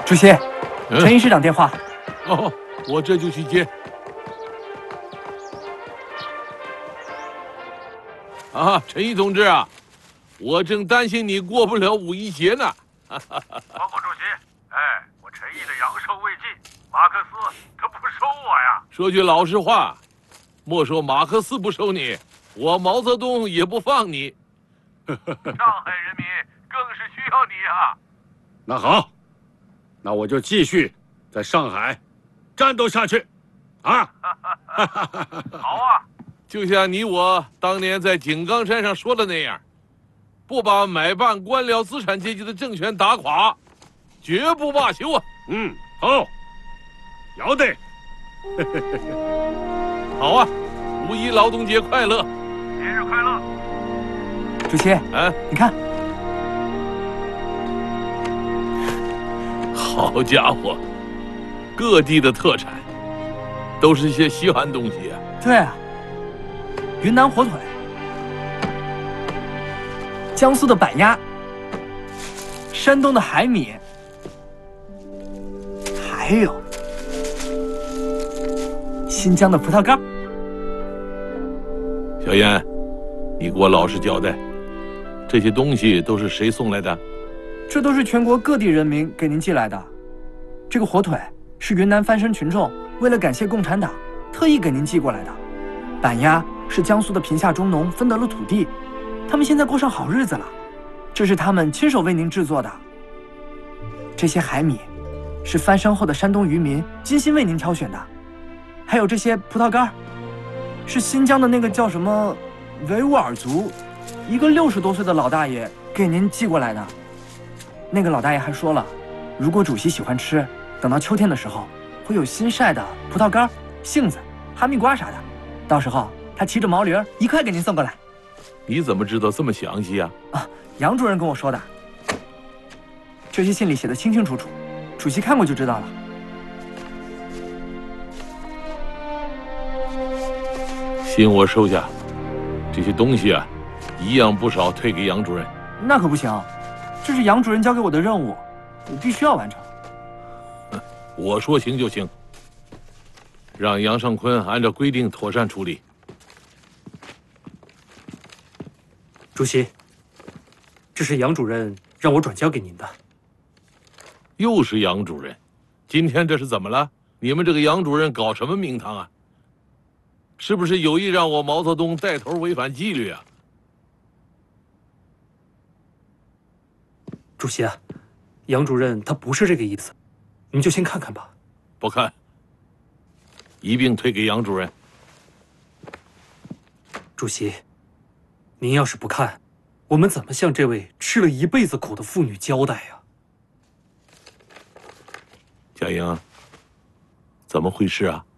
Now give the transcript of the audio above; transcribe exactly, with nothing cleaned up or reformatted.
主席，陈医师长电话。 哦，我这就去接。啊，陈毅同志啊，我正担心你过不了五一节呢。 报告主席，哎，我陈毅的阳寿未尽，马克思他不收我呀。 说句老实话，莫说马克思不收你，我毛泽东也不放你。 上海人民更是需要你啊。 那好，那我就继续在上海战斗下去，啊！ 好啊， 就像你我当年在井冈山上说的那样，不把买办官僚资产阶级的政权打垮，绝不罢休啊！ 嗯，好，要得。 好啊，五一劳动节快乐！ 节日快乐！ 主席， 啊， 你看， 好家伙，各地的特产都是些稀罕东西啊！ 对啊，云南火腿，江苏的板鸭，山东的海米，还有新疆的葡萄干。 小燕，你给我老实交代，这些东西都是谁送来的？ 这都是全国各地人民给您寄来的。这个火腿是云南翻身群众为了感谢共产党，特意给您寄过来的。板鸭是江苏的贫下中农分得了土地，他们现在过上好日子了，这是他们亲手为您制作的。这些海米是翻身后的山东渔民精心为您挑选的，还有这些葡萄干，是新疆的那个叫什么维吾尔族一个六十多岁的老大爷给您寄过来的。那个老大爷还说了，如果主席喜欢吃，等到秋天的时候会有新晒的葡萄干、杏子、哈密瓜啥的，到时候他骑着毛驴一块给您送过来。 你怎么知道这么详细啊？ 啊，杨主任跟我说的。这些信里写的清清楚楚，主席看过就知道了。 信我收下，这些东西啊，一样不少退给杨主任。 那可不行，这是杨主任交给我的任务，我必须要完成。 我说行就行，让杨尚昆按照规定妥善处理。 主席，这是杨主任让我转交给您的。 又是杨主任，今天这是怎么了？你们这个杨主任搞什么名堂啊？是不是有意让我毛泽东带头违反纪律啊？ 主席啊，杨主任他不是这个意思，您就先看看吧。 不看，一并推给杨主任。 主席，您要是不看，我们怎么向这位吃了一辈子苦的妇女交代呀？ 佳莹，怎么回事啊？